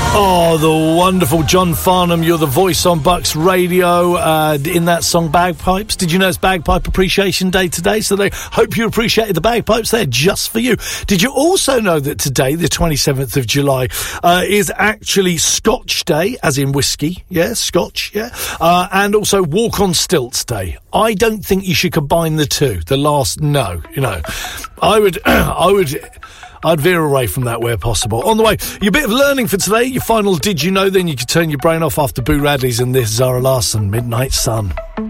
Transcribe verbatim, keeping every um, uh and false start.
Oh, the wonderful John Farnham. You're the voice on Bucks Radio. Uh, in that song, Bagpipes. Did you know it's Bagpipe Appreciation Day today? So they hope you appreciated the bagpipes. They're just for you. Did you also know that today, the twenty-seventh of July, uh, is actually Scotch Day, as in whiskey? Yeah, Scotch, yeah. Uh, and also Walk on Stilts Day. I don't think you should combine the two. The last, no, you know. I would, I would... I'd veer away from that where possible. On the way, your bit of learning for today, your final Did You Know, then you can turn your brain off after Boo Radley's and this Zara Larsson, Midnight Sun.